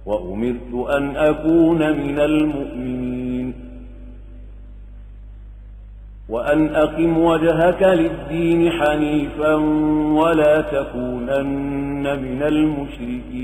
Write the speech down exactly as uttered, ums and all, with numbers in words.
وأمرت أن أكون من المؤمنين وأن أقم وجهك للدين حنيفا ولا تكونن من المشركين